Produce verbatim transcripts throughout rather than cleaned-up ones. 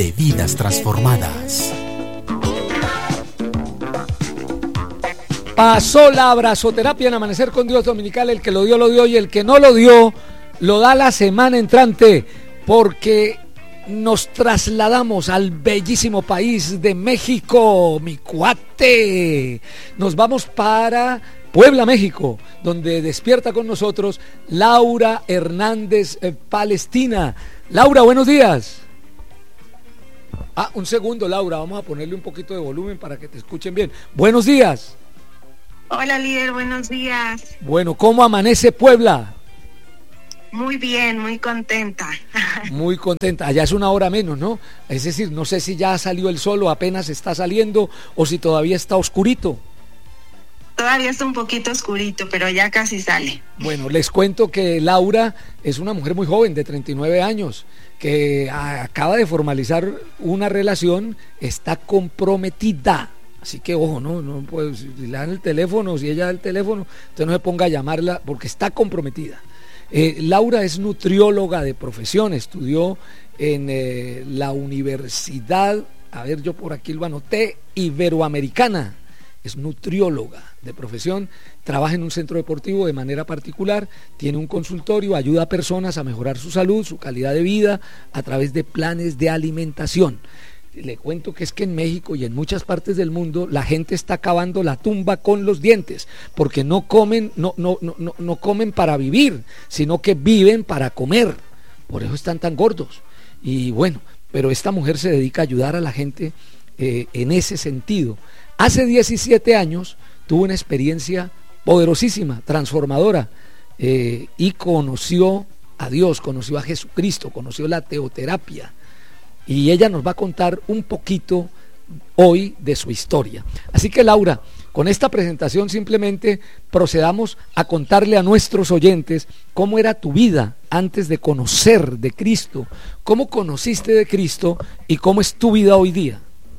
de vidas transformadas. Pasó la abrazoterapia en Amanecer con Dios Dominical. El que lo dio, lo dio, y el que no lo dio, lo da la semana entrante, porque nos trasladamos al bellísimo país de México, mi cuate. Nos vamos para Puebla, México, donde despierta con nosotros Laura Hernández eh, Palestina. Laura, buenos días. Ah, un segundo, Laura, vamos a ponerle un poquito de volumen para que te escuchen bien. Buenos días. Hola, líder, buenos días. Bueno, ¿cómo amanece Puebla? Muy bien, muy contenta. Muy contenta. Allá es una hora menos, ¿no? Es decir, no sé si ya salió el sol o apenas está saliendo, o si todavía está oscurito. Todavía está un poquito oscurito, pero ya casi sale. Bueno, les cuento que Laura es una mujer muy joven, de treinta y nueve años, que acaba de formalizar una relación, está comprometida. Así que, ojo, no, no pues, si le dan el teléfono, si ella da el teléfono, usted no se ponga a llamarla, porque está comprometida. Eh, Laura es nutrióloga de profesión, estudió en eh, la Universidad, a ver, yo por aquí lo anoté, Iberoamericana. Es nutrióloga de profesión, trabaja en un centro deportivo de manera particular, tiene un consultorio, ayuda a personas a mejorar su salud, su calidad de vida a través de planes de alimentación. Le cuento que es que en México y en muchas partes del mundo la gente está acabando la tumba con los dientes, porque no comen, no, no, no, no, no comen para vivir, sino que viven para comer. Por eso están tan gordos. Y bueno, pero esta mujer se dedica a ayudar a la gente eh, en ese sentido. Hace diecisiete años tuvo una experiencia poderosísima, transformadora, eh, y conoció a Dios, conoció a Jesucristo, conoció la teoterapia, y ella nos va a contar un poquito hoy de su historia. Así que, Laura, con esta presentación simplemente procedamos a contarle a nuestros oyentes cómo era tu vida antes de conocer de Cristo, cómo conociste de Cristo y cómo es tu vida hoy día.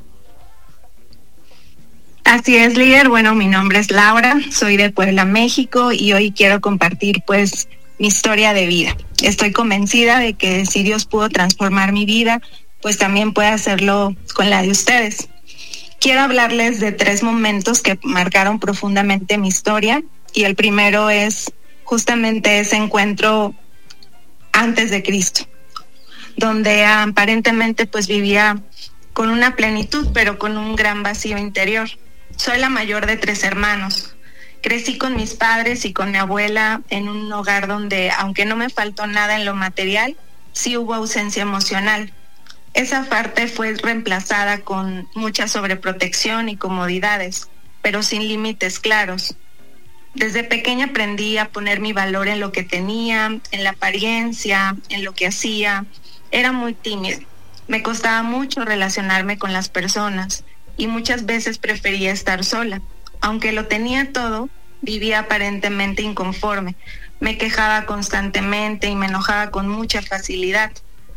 Así es, líder. Bueno, mi nombre es Laura, soy de Puebla, México, y hoy quiero compartir pues mi historia de vida. Estoy convencida de que si Dios pudo transformar mi vida, pues también puede hacerlo con la de ustedes. Quiero hablarles de tres momentos que marcaron profundamente mi historia, y el primero es justamente ese encuentro antes de Cristo, donde aparentemente pues vivía con una plenitud, pero con un gran vacío interior. Soy la mayor de tres hermanos. Crecí con mis padres y con mi abuela en un hogar donde, aunque no me faltó nada en lo material, sí hubo ausencia emocional. Esa parte fue reemplazada con mucha sobreprotección y comodidades, pero sin límites claros. Desde pequeña aprendí a poner mi valor en lo que tenía, en la apariencia, en lo que hacía. Era muy tímida. Me costaba mucho relacionarme con las personas y muchas veces prefería estar sola. Aunque lo tenía todo, vivía aparentemente inconforme. Me quejaba constantemente y me enojaba con mucha facilidad.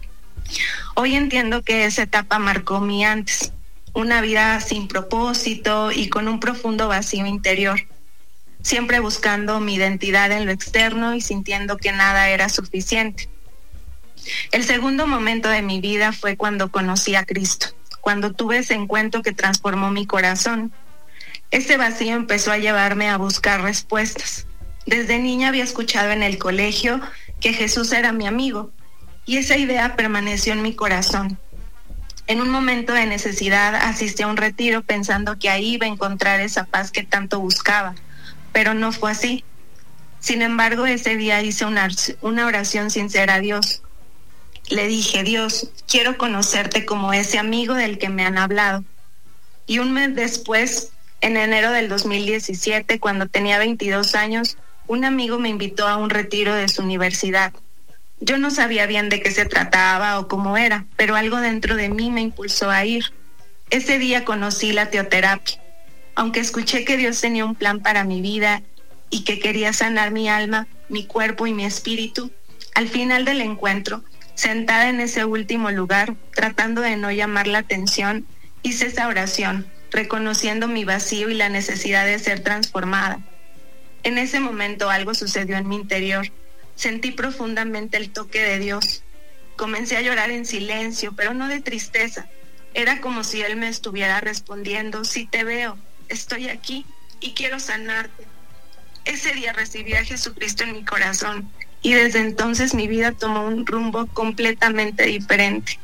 Hoy entiendo que esa etapa marcó mi antes, una vida sin propósito y con un profundo vacío interior, siempre buscando mi identidad en lo externo y sintiendo que nada era suficiente. El segundo momento de mi vida fue cuando conocí a Cristo, cuando tuve ese encuentro que transformó mi corazón. Ese vacío empezó a llevarme a buscar respuestas. Desde niña había escuchado en el colegio que Jesús era mi amigo, y esa idea permaneció en mi corazón. En un momento de necesidad asistí a un retiro pensando que ahí iba a encontrar esa paz que tanto buscaba, pero no fue así. Sin embargo, ese día hice una, una oración sincera a Dios. Le dije: Dios, quiero conocerte como ese amigo del que me han hablado. Y un mes después, en enero del dos mil diecisiete, cuando tenía veintidós años, un amigo me invitó a un retiro de su universidad. Yo no sabía bien de qué se trataba o cómo era, pero algo dentro de mí me impulsó a ir. Ese día conocí la teoterapia. Aunque escuché que Dios tenía un plan para mi vida y que quería sanar mi alma, mi cuerpo y mi espíritu, al final del encuentro, sentada en ese último lugar, tratando de no llamar la atención, hice esa oración, reconociendo mi vacío y la necesidad de ser transformada. En ese momento algo sucedió en mi interior. Sentí profundamente el toque de Dios. Comencé a llorar en silencio, pero no de tristeza. Era como si él me estuviera respondiendo: sí te veo, estoy aquí y quiero sanarte. Ese día recibí a Jesucristo en mi corazón y desde entonces mi vida tomó un rumbo completamente diferente.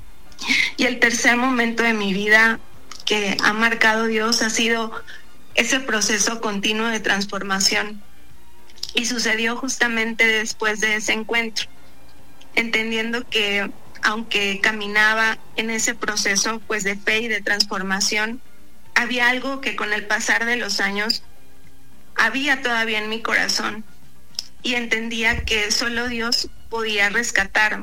Y el tercer momento de mi vida que ha marcado Dios ha sido ese proceso continuo de transformación. Y sucedió justamente después de ese encuentro, entendiendo que aunque caminaba en ese proceso pues de fe y de transformación, había algo que con el pasar de los años había todavía en mi corazón, y entendía que solo Dios podía rescatarme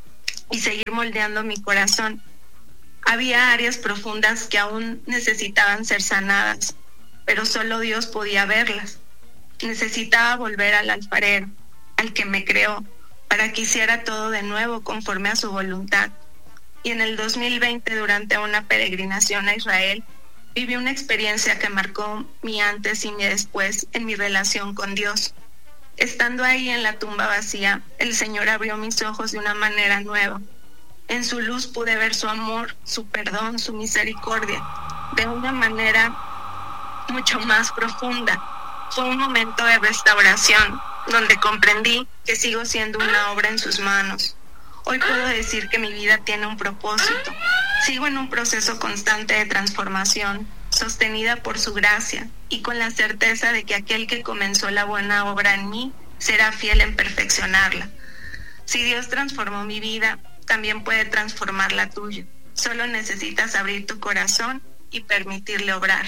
y seguir moldeando mi corazón. Había áreas profundas que aún necesitaban ser sanadas, pero solo Dios podía verlas. Necesitaba volver al alfarero, al que me creó, para que hiciera todo de nuevo conforme a su voluntad. Y en el dos mil veinte, durante una peregrinación a Israel, viví una experiencia que marcó mi antes y mi después en mi relación con Dios. Estando ahí en la tumba vacía, el Señor abrió mis ojos de una manera nueva. En su luz pude ver su amor, su perdón, su misericordia, de una manera mucho más profunda. Fue un momento de restauración, donde comprendí que sigo siendo una obra en sus manos. Hoy puedo decir que mi vida tiene un propósito. Sigo en un proceso constante de transformación, sostenida por su gracia y con la certeza de que aquel que comenzó la buena obra en mí será fiel en perfeccionarla. Si Dios transformó mi vida, también puede transformar la tuya. Solo necesitas abrir tu corazón y permitirle obrar.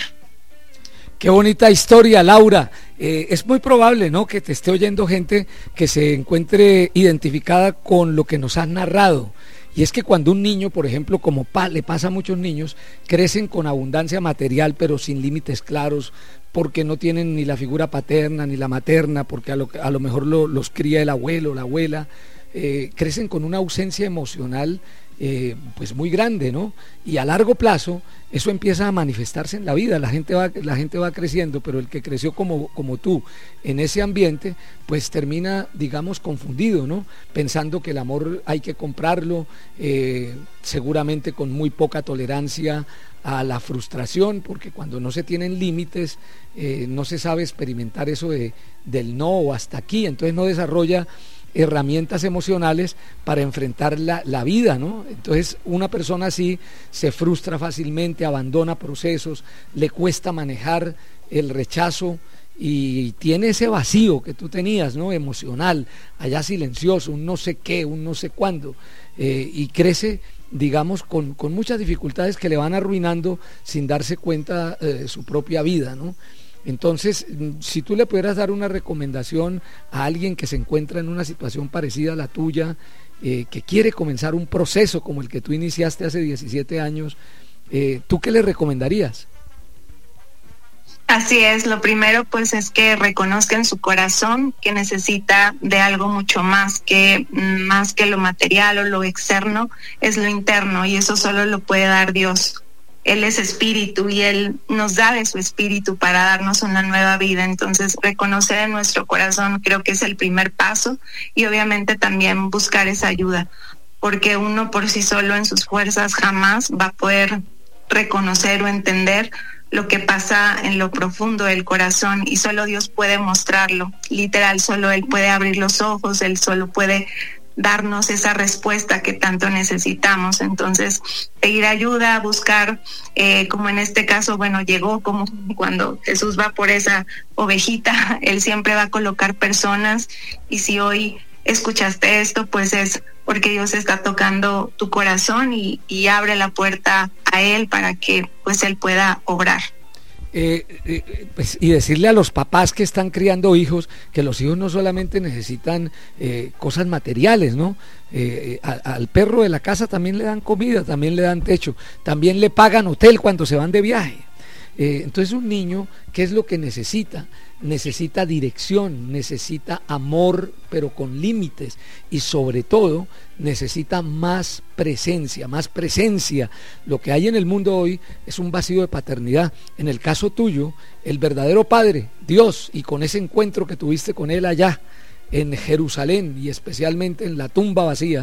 Qué bonita historia, Laura. Eh, es muy probable, ¿no?, que te esté oyendo gente que se encuentre identificada con lo que nos has narrado. Y es que cuando un niño, por ejemplo, como pa, le pasa a muchos niños, crecen con abundancia material, pero sin límites claros, porque no tienen ni la figura paterna ni la materna, porque a lo, a lo mejor lo, los cría el abuelo, la abuela, eh, crecen con una ausencia emocional Eh, pues muy grande, ¿no? Y a largo plazo eso empieza a manifestarse en la vida. La gente va, la gente va creciendo, pero el que creció como, como tú en ese ambiente, pues termina, digamos, confundido, ¿no? Pensando que el amor hay que comprarlo, eh, seguramente con muy poca tolerancia a la frustración, porque cuando no se tienen límites, eh, no se sabe experimentar eso de, del no o hasta aquí, entonces no desarrolla herramientas emocionales para enfrentar la, la vida, ¿no? Entonces una persona así se frustra fácilmente, abandona procesos, le cuesta manejar el rechazo y tiene ese vacío que tú tenías, ¿no?, emocional, allá silencioso, un no sé qué, un no sé cuándo, eh, y crece, digamos, con, con muchas dificultades que le van arruinando sin darse cuenta eh, de su propia vida, ¿no? Entonces, si tú le pudieras dar una recomendación a alguien que se encuentra en una situación parecida a la tuya, eh, que quiere comenzar un proceso como el que tú iniciaste hace diecisiete años, eh, ¿tú qué le recomendarías? Así es, lo primero pues es que reconozca en su corazón que necesita de algo mucho más que, más que lo material o lo externo, es lo interno, y eso solo lo puede dar Dios. Él es espíritu y Él nos da de su espíritu para darnos una nueva vida. Entonces, reconocer en nuestro corazón creo que es el primer paso, y obviamente también buscar esa ayuda, porque uno por sí solo en sus fuerzas jamás va a poder reconocer o entender lo que pasa en lo profundo del corazón, y solo Dios puede mostrarlo. Literal, solo Él puede abrir los ojos, Él solo puede darnos esa respuesta que tanto necesitamos. Entonces, pedir ayuda, buscar, eh, como en este caso, bueno, llegó como cuando Jesús va por esa ovejita, Él siempre va a colocar personas, y si hoy escuchaste esto, pues es porque Dios está tocando tu corazón y, y abre la puerta a Él para que pues Él pueda obrar. Eh, eh, pues, y decirle a los papás que están criando hijos que los hijos no solamente necesitan eh, cosas materiales, ¿no? Eh, a, al perro de la casa también le dan comida, también le dan techo, también le pagan hotel cuando se van de viaje. Eh, entonces un niño, ¿qué es lo que necesita? Necesita dirección, necesita amor, pero con límites, y sobre todo necesita más presencia, más presencia. Lo que hay en el mundo hoy es un vacío de paternidad. En el caso tuyo, el verdadero Padre, Dios, y con ese encuentro que tuviste con Él allá en Jerusalén, y especialmente en la tumba vacía,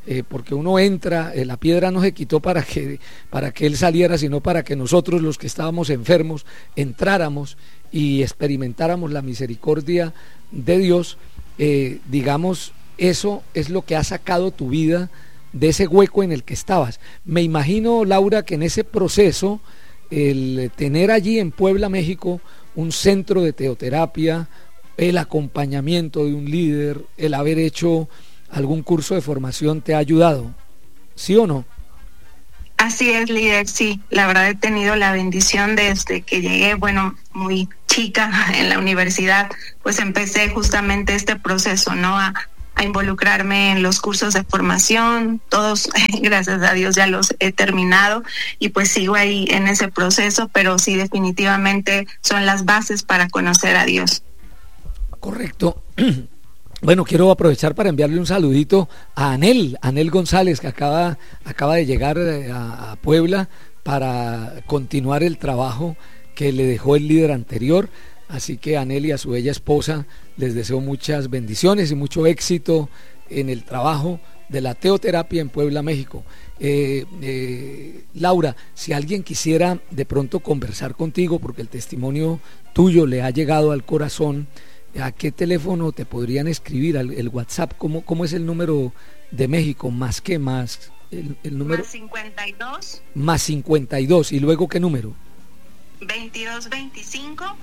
eh, porque uno entra, eh, la piedra no se quitó para que, para que él saliera, sino para que nosotros los que estábamos enfermos entráramos y experimentáramos la misericordia de Dios. Eh, digamos, eso es lo que ha sacado tu vida de ese hueco en el que estabas. Me imagino, Laura, que en ese proceso, el tener allí en Puebla, México, un centro de teoterapia, el acompañamiento de un líder, el haber hecho algún curso de formación te ha ayudado, ¿sí o no? Así es, líder, sí, la verdad he tenido la bendición desde que llegué, bueno, muy chica en la universidad, pues empecé justamente este proceso, ¿no? A, a involucrarme en los cursos de formación, todos, gracias a Dios, ya los he terminado y pues sigo ahí en ese proceso, pero sí, definitivamente son las bases para conocer a Dios. Correcto. Bueno, quiero aprovechar para enviarle un saludito a Anel, Anel González, que acaba, acaba de llegar a, a Puebla para continuar el trabajo que le dejó el líder anterior. Así que a Anel y a su bella esposa les deseo muchas bendiciones y mucho éxito en el trabajo de la teoterapia en Puebla, México. Eh, eh, Laura, si alguien quisiera de pronto conversar contigo, porque el testimonio tuyo le ha llegado al corazón, ¿a qué teléfono te podrían escribir? El WhatsApp, ¿cómo, cómo es el número de México? ¿Más qué más? El, el número... Más cincuenta y dos. Más cincuenta y dos. ¿Y luego qué número? veintidós veinticinco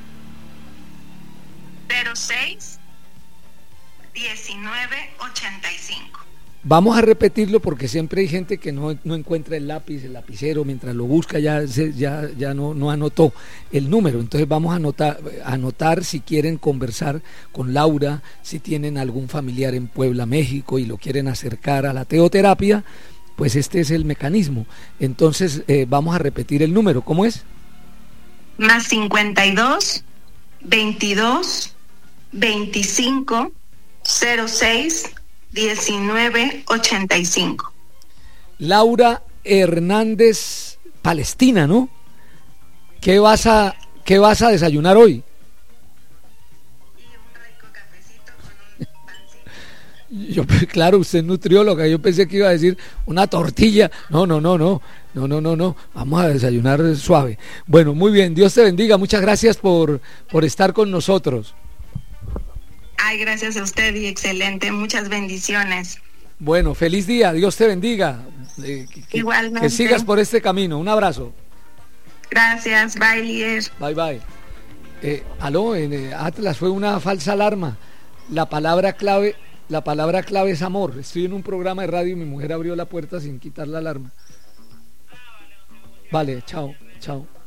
cero seis diecinueve ochenta y cinco. Vamos a repetirlo porque siempre hay gente que no, no encuentra el lápiz, el lapicero, mientras lo busca ya, se, ya, ya no, no anotó el número. Entonces vamos a anotar, a anotar si quieren conversar con Laura, si tienen algún familiar en Puebla, México y lo quieren acercar a la teoterapia, pues este es el mecanismo. Entonces eh, vamos a repetir el número. ¿Cómo es? Más cincuenta y dos veintidós veinticinco cero seis diecinueve ochenta y cinco. Laura Hernández Palestina, ¿no? ¿Qué vas a, qué vas a desayunar hoy? Y un rico cafecito con un pancito. Yo, claro, usted es nutrióloga, yo pensé que iba a decir una tortilla. No, no, no, no, no, no, no, no. Vamos a desayunar suave. Bueno, muy bien, Dios te bendiga. Muchas gracias por, por estar con nosotros. Ay, gracias a usted y excelente, muchas bendiciones. Bueno, feliz día, Dios te bendiga. Eh, que, Igualmente. Que sigas por este camino. Un abrazo. Gracias, bye, líder. Bye, bye. Eh, aló, en eh, Atlas fue una falsa alarma. La palabra clave, la palabra clave es amor. Estoy en un programa de radio y mi mujer abrió la puerta sin quitar la alarma. Vale, chao, chao.